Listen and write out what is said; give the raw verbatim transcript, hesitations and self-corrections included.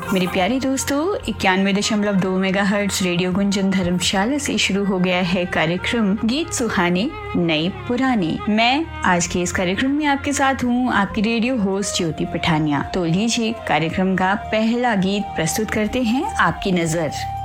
मेरे प्यारे दोस्तों, इक्यानवे दशमलव दो मेगा हर्ट्ज रेडियो गुंजन धर्मशाला से शुरू हो गया है कार्यक्रम गीत सुहाने नए पुराने। मैं आज के इस कार्यक्रम में आपके साथ हूँ, आपकी रेडियो होस्ट ज्योति पठानिया। तो लीजिए कार्यक्रम का पहला गीत प्रस्तुत करते हैं, आपकी नजर।